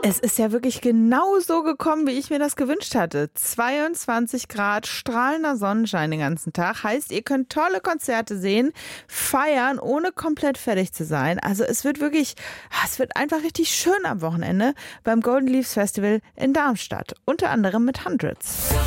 Es ist ja wirklich genau so gekommen, wie ich mir das gewünscht hatte. 22 Grad, strahlender Sonnenschein den ganzen Tag. Heißt, ihr könnt tolle Konzerte sehen, feiern, ohne komplett fertig zu sein. Also es wird einfach richtig schön am Wochenende beim Golden Leaves Festival in Darmstadt. Unter anderem mit Hundreds.